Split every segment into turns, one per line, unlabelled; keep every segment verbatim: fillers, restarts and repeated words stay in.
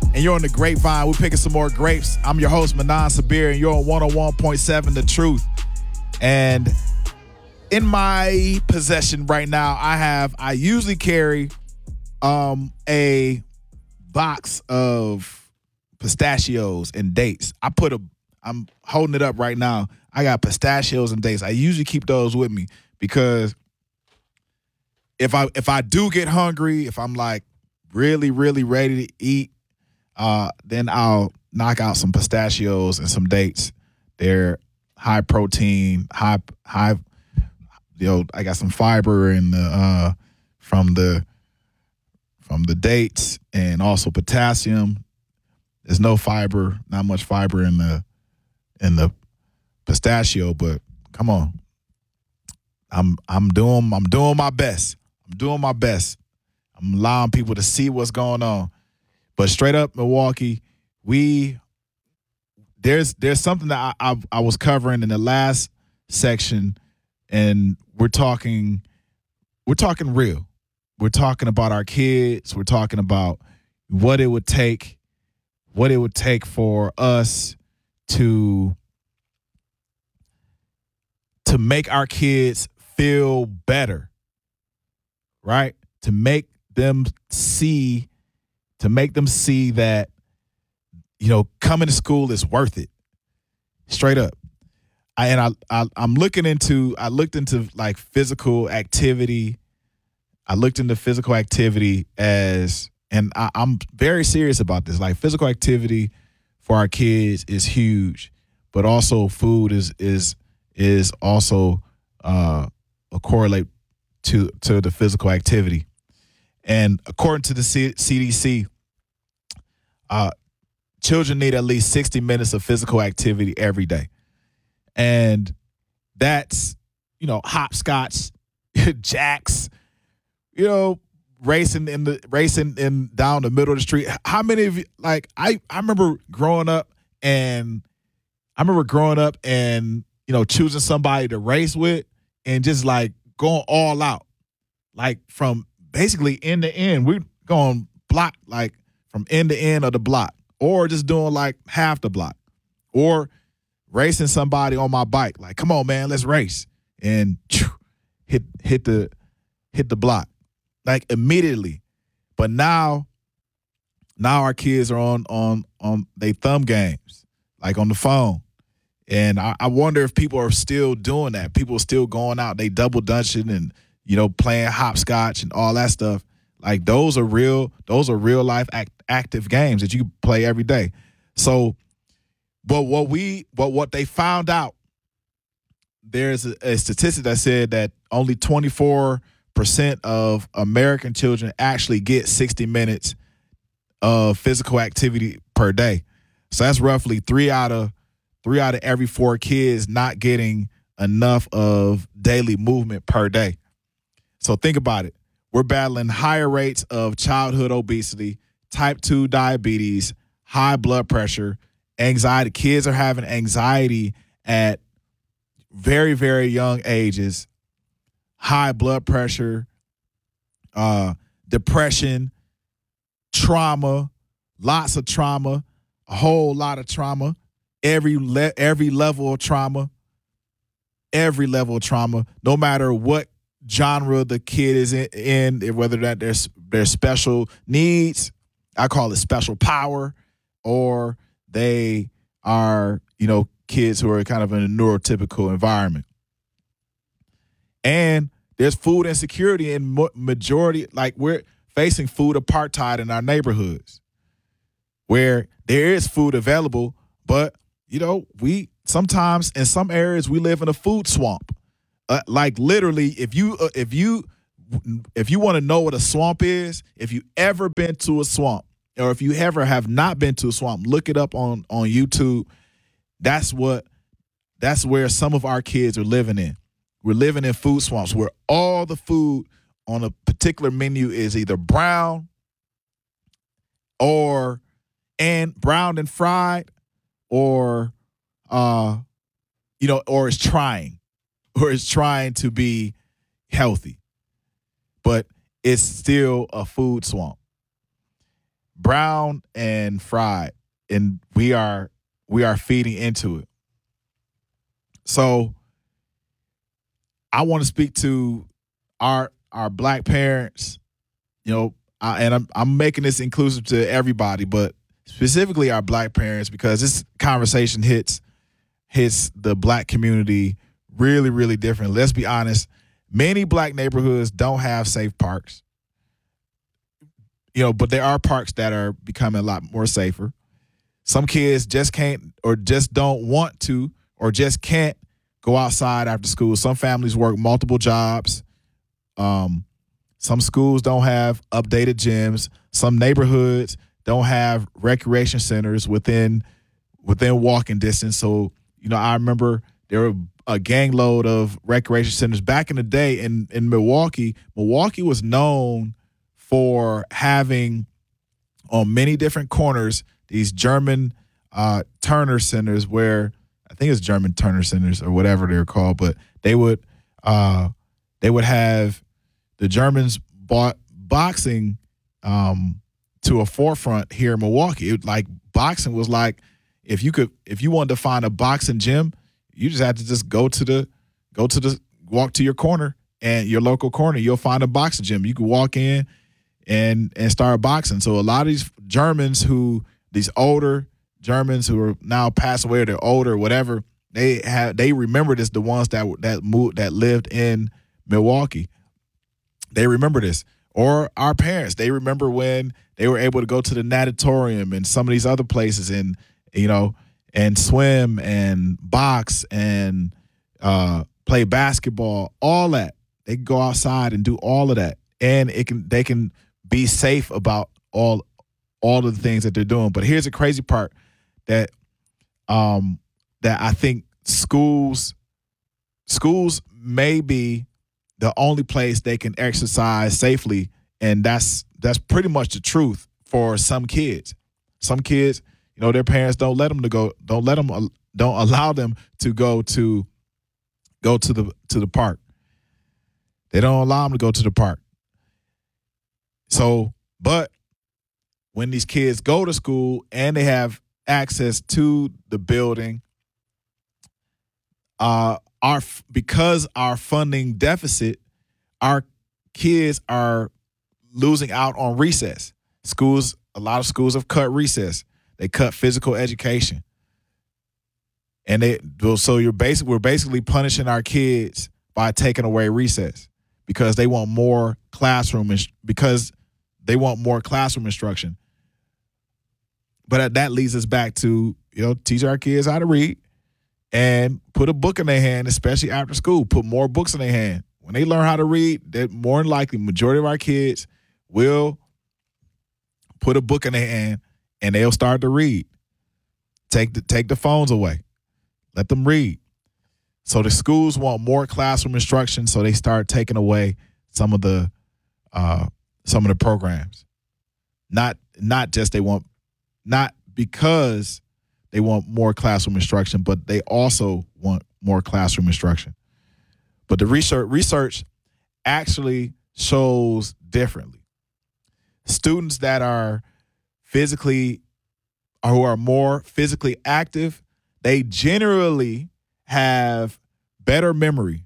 and you're on the Grapevine. We're picking some more grapes. I'm your host, Manan Sabir, and you're on one oh one point seven The Truth. And in my possession right now, I have, I usually carry um, a box of pistachios and dates. I put a, I'm holding it up right now. I got pistachios and dates. I usually keep those with me because if I if I do get hungry, if I'm like really, really ready to eat, uh, then I'll knock out some pistachios and some dates. They're high protein, high high. You know, I got some fiber in the uh, from the from the dates and also potassium. There's no fiber, not much fiber in the in the pistachio, but come on, I'm I'm doing I'm doing my best. I'm doing my best. I'm allowing people to see what's going on. But straight up, Milwaukee, we there's there's something that I, I I was covering in the last section, and we're talking we're talking real. We're talking about our kids. We're talking about what it would take, what it would take for us to to make our kids feel better, right? To make them see, to make them see that, you know, coming to school is worth it. Straight up. I, and I, I, I'm looking into, I looked into like physical activity. I looked into physical activity as, and I, I'm very serious about this. Like physical activity for our kids is huge, but also food is, is, is also uh, a correlate to, to the physical activity. And according to the C- CDC, uh, children need at least sixty minutes of physical activity every day. And that's, you know, hopscotch, jacks, you know, racing in the racing in down the middle of the street. How many of you, like, I, I remember growing up and I remember growing up and, you know, choosing somebody to race with and just like going all out, like from basically end to end. We're going block, like from end to end of the block, or just doing like half the block, or racing somebody on my bike. Like, come on, man, let's race. And hit hit the hit the block. Like immediately. But now, now our kids are on on on they thumb games, like on the phone. And I, I wonder if people are still doing that. People are still going out, they double dutching and, you know, playing hopscotch and all that stuff. Like those are real, those are real life act, active games that you play every day. So, but what we, but what they found out, there's a, a statistic that said that only twenty-four percent of American children actually get sixty minutes of physical activity per day. So that's roughly three out of three out of every four kids not getting enough of daily movement per day. So think about it. We're battling higher rates of childhood obesity, type two diabetes, high blood pressure, anxiety. Kids are having anxiety at very, very young ages, high blood pressure, uh, depression, trauma, lots of trauma, a whole lot of trauma, every le- every level of trauma, every level of trauma, no matter what genre the kid is in, in whether that there's there's special needs, I call it special power, or they are, you know, kids who are kind of in a neurotypical environment. And there's food insecurity in majority, like we're facing food apartheid in our neighborhoods where there is food available, but, you know, we sometimes in some areas we live in a food swamp. Uh, like literally, if you uh, if you if you want to know what a swamp is, if you ever been to a swamp, or if you ever have not been to a swamp, look it up on on YouTube. That's what that's where some of our kids are living in. We're living in food swamps where all the food on a particular menu is either brown or and browned and fried, or uh, you know, or is trying. Or is trying to be healthy, but it's still a food swamp. brown and fried, and we are we are feeding into it. So I want to speak to our our black parents, you know, I, and I'm I'm making this inclusive to everybody, but specifically our black parents, because this conversation hits hits the black community really, really different. Let's be honest. Many black neighborhoods don't have safe parks. You know, but there are parks that are becoming a lot more safer. Some kids just can't or just don't want to or just can't go outside after school. Some families work multiple jobs. Um, some schools don't have updated gyms. Some neighborhoods don't have recreation centers within within walking distance. So, you know, I remember there were a gang load of recreation centers back in the day in, in Milwaukee. Milwaukee was known for having on many different corners these German uh, Turner centers where I think it's German Turner centers or whatever they're called, but they would uh, they would have the Germans bought boxing um, to a forefront here in Milwaukee. It, like boxing was like if you could if you wanted to find a boxing gym, you just had to just go to the go to the walk to your corner and your local corner. You'll find a boxing gym. You could walk in and and start boxing. So a lot of these Germans who these older Germans who are now passed away or they're older or whatever, they have they remember this. The ones that that moved that lived in Milwaukee, they remember this. Or our parents, they remember when they were able to go to the natatorium and some of these other places and you know and swim and box and uh, play basketball. All that they can go outside and do all of that, and it can they can be safe about all all of the things that they're doing. But here's the crazy part that um that I think schools schools may be the only place they can exercise safely, and that's that's pretty much the truth for some kids. Some kids, you know, their parents don't let them to go, don't let them, don't allow them to go to go to the to the park. They don't allow them to go to the park. So, but when these kids go to school and they have access to the building, uh, our because our funding deficit, our kids are losing out on recess. Schools, a lot of schools have cut recess. They cut physical education, and they so you're basically we're basically punishing our kids by taking away recess because they want more classroom because they want more classroom instruction. But that leads us back to, you know, teach our kids how to read and put a book in their hand, especially after school. Put more books in their hand. When they learn how to read, that more than likely, majority of our kids will put a book in their hand and they'll start to read. Take the take the phones away. Let them read. So the schools want more classroom instruction, so they start taking away some of the uh, some of the programs. Not not just they want not because they want more classroom instruction, but they also want more classroom instruction. But the research research actually shows differently. Students that are physically or who are more physically active, they generally have better memory,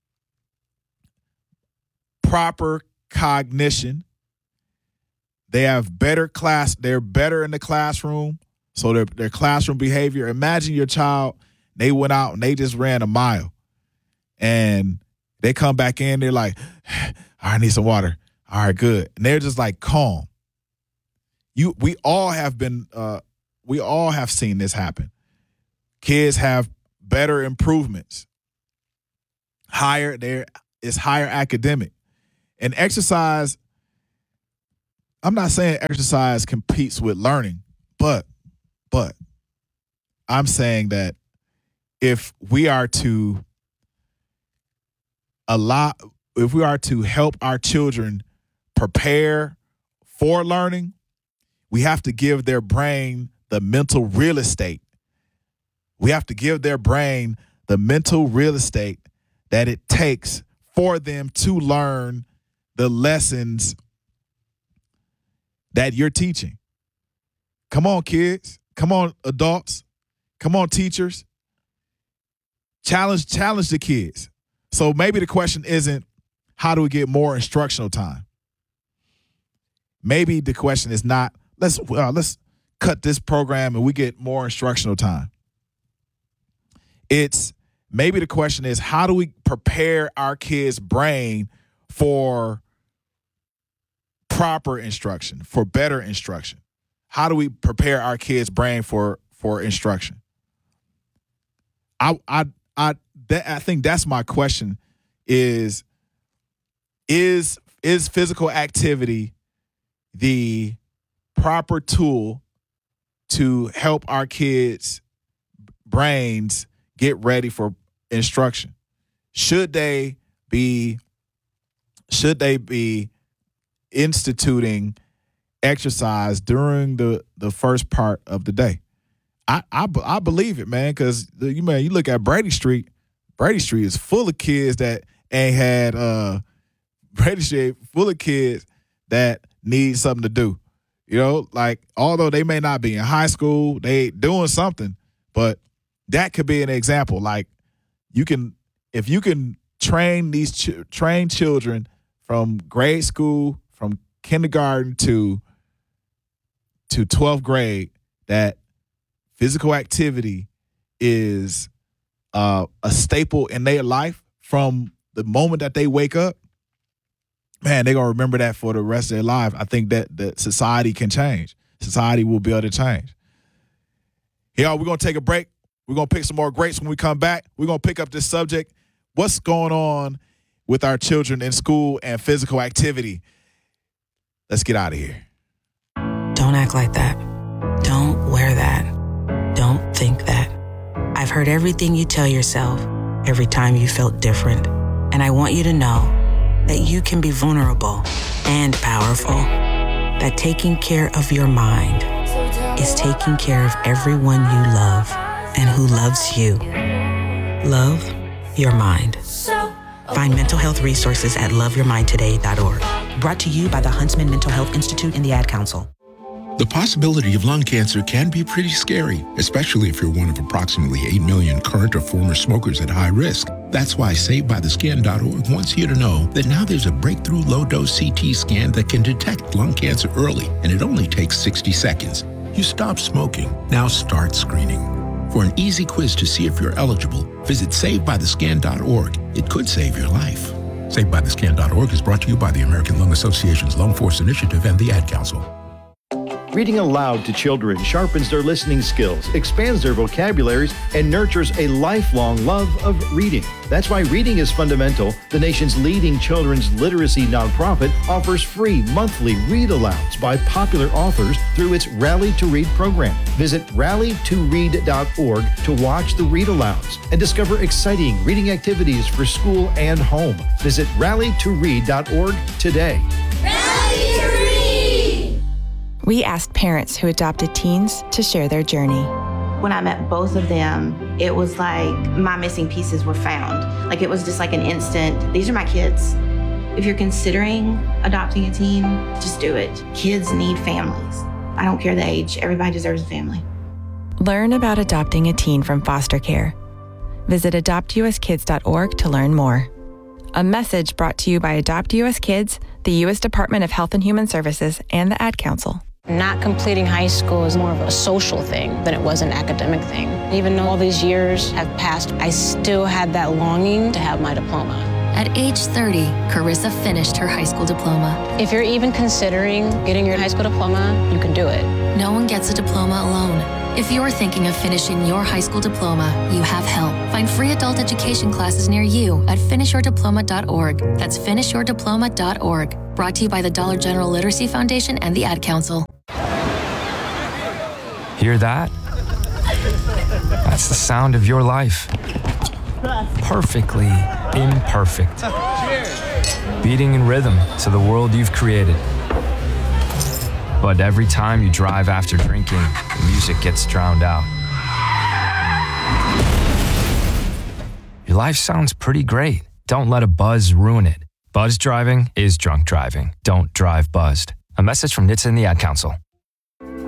proper cognition. They have better class. They're better in the classroom. So their their classroom behavior. Imagine your child, they went out and they just ran a mile. And they come back in, they're like, I need some water. All right, good. And they're just like calm. You we all have been uh, we all have seen this happen. Kids have better improvements. Higher, there is higher academic. And exercise, I'm not saying exercise competes with learning, but but I'm saying that if we are to allow if we are to help our children prepare for learning, we have to give their brain the mental real estate. We have to give their brain the mental real estate that it takes for them to learn the lessons that you're teaching. Come on, kids. Come on, adults. Come on, teachers. Challenge, challenge the kids. So maybe the question isn't how do we get more instructional time? Maybe the question is not let's uh, let's cut this program and we get more instructional time. It's maybe the question is how do we prepare our kids' brain for proper instruction, for better instruction? How do we prepare our kids' brain for for instruction? I I I that, I think that's my question is is is physical activity the proper tool to help our kids' brains get ready for instruction? Should they be should they be instituting exercise during the, the first part of the day? I I, I believe it, man, because you man, you look at Brady Street. Brady Street is full of kids that ain't had uh Brady Street full of kids that need something to do. You know, like although they may not be in high school, they doing something, but that could be an example. Like you can, if you can train these ch- train children from grade school, from kindergarten to to twelfth grade, that physical activity is uh, a staple in their life from the moment that they wake up, man, they're going to remember that for the rest of their life. I think that, that society can change. Society will be able to change. Here, we're going to take a break. We're going to pick some more greats when we come back. We're going to pick up this subject. What's going on with our children in school and physical activity? Let's get out of here.
Don't act like that. Don't wear that. Don't think that. I've heard everything you tell yourself every time you felt different. And I want you to know that you can be vulnerable and powerful. That taking care of your mind is taking care of everyone you love and who loves you. Love your mind. Find mental health resources at love your mind today dot org. Brought to you by the Huntsman Mental Health Institute and the Ad Council.
The possibility of lung cancer can be pretty scary, especially if you're one of approximately eight million current or former smokers at high risk. That's why Saved By The Scan dot org wants you to know that now there's a breakthrough low-dose C T scan that can detect lung cancer early, and it only takes sixty seconds. You stop smoking. Now start screening. For an easy quiz to see if you're eligible, visit Saved By The Scan dot org. It could save your life. Saved By The Scan dot org is brought to you by the American Lung Association's Lung Force Initiative and the Ad Council.
Reading aloud to children sharpens their listening skills, expands their vocabularies, and nurtures a lifelong love of reading. That's why Reading is Fundamental, the nation's leading children's literacy nonprofit, offers free monthly read-alouds by popular authors through its Rally to Read program. Visit rally to read dot org to watch the read-alouds and discover exciting reading activities for school and home. Visit rally to read dot org today.
Rally to Read!
We asked parents who adopted teens to share their journey.
When I met both of them, it was like my missing pieces were found. Like it was just like an instant, these are my kids. If you're considering adopting a teen, just do it. Kids need families. I don't care the age, everybody deserves a family.
Learn about adopting a teen from foster care. Visit adopt u s kids dot org to learn more. A message brought to you by Adopt U S Kids, the U S Department of Health and Human Services, and the Ad Council.
Not completing high school is more of a social thing than it was an academic thing. Even though all these years have passed, I still had that longing to have my diploma.
At age thirty, Carissa finished her high school diploma.
If you're even considering getting your high school diploma, you can do it.
No one gets a diploma alone. If you're thinking of finishing your high school diploma, you have help. Find free adult education classes near you at finish your diploma dot org. That's finish your diploma dot org. Brought to you by the Dollar General Literacy Foundation and the Ad Council.
Hear that? That's the sound of your life. Perfectly imperfect. Beating in rhythm to the world you've created. But every time you drive after drinking, the music gets drowned out. Your life sounds pretty great. Don't let a buzz ruin it. Buzz driving is drunk driving. Don't drive buzzed. A message from N H T S A and the Ad Council.